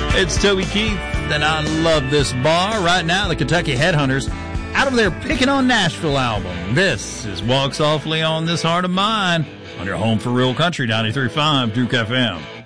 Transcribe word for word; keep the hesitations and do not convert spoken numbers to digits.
It's Toby Keith, and I love this bar. Right now, the Kentucky Headhunters out of their Pickin' on Nashville album. This is Walk Softly on This Heart of Mine on your home for real country, ninety-three point five Duke F M.